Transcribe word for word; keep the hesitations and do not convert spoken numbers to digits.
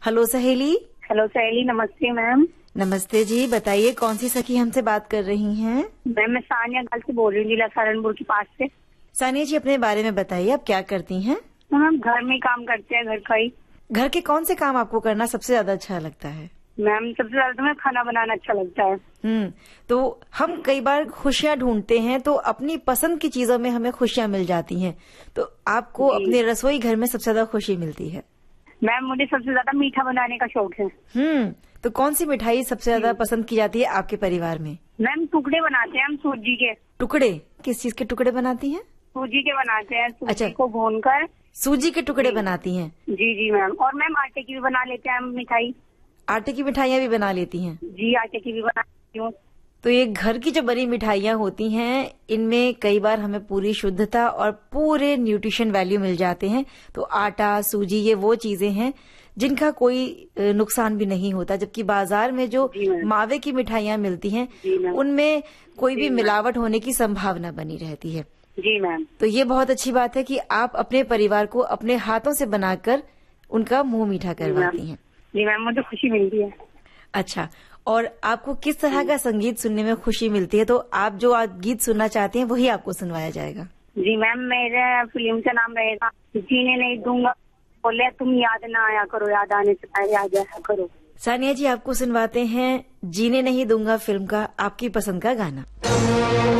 Hello सहेली। Hello सहेली, नमस्ते मैम। नमस्ते जी, बताइए कौन सी सखी हमसे बात कर रही हैं? मैम मैं सानिया गल से बोल रही हूँ, जिला सहारनपुर के पास से। सानिया जी, अपने बारे में बताइए, आप क्या करती हैं? मैम घर में काम करते हैं, घर का ही। घर के कौन से काम आपको करना सबसे ज्यादा अच्छा लगता है? मैम सबसे ज्यादा तो मैं खाना बनाना अच्छा लगता है। हम्म तो हम कई बार खुशियां ढूंढते हैं तो अपनी पसंद की चीजों में हमें खुशियां मिल जाती हैं, तो आपको अपने रसोई घर में सबसे ज्यादा खुशी मिलती है? मैम मुझे सबसे ज्यादा मीठा बनाने का शौक है। हम्म तो कौन सी मिठाई सबसे ज्यादा पसंद की जाती है आपके परिवार में? मैम टुकड़े बनाते हैं हम सूजी के। टुकड़े? किस चीज के टुकड़े बनाती हैं? सूजी के बनाते हैं, सूजी अच्छा, को भूनकर सूजी के टुकड़े बनाती हैं? जी जी मैम। और मैम आटे की भी बना लेते हैं हम मिठाई। आटे की मिठाइयाँ भी बना लेती हैं? जी, आटे की भी बना लेती हूँ। तो ये घर की जो बनी मिठाइयाँ होती हैं, इनमें कई बार हमें पूरी शुद्धता और पूरे न्यूट्रिशन वैल्यू मिल जाते हैं। तो आटा, सूजी, ये वो चीजें हैं जिनका कोई नुकसान भी नहीं होता, जबकि बाजार में जो मावे की मिठाइयाँ मिलती हैं उनमें कोई भी मिलावट होने की संभावना बनी रहती है। जी मैम। तो ये बहुत अच्छी बात है कि आप अपने परिवार को अपने हाथों से बनाकर उनका मुंह मीठा करवाती हैं। जी मैम, मुझे खुशी मिलती है। अच्छा, और आपको किस तरह का संगीत सुनने में खुशी मिलती है? तो आप जो आप गीत सुनना चाहते हैं वही आपको सुनवाया जाएगा। जी मैम, मेरे फिल्म का नाम रहेगा जीने नहीं दूंगा, बोले तुम याद ना आया करो, याद आने से पहले आ जाया करो। सानिया जी, आपको सुनवाते हैं जीने नहीं दूंगा फिल्म का आपकी पसंद का गाना।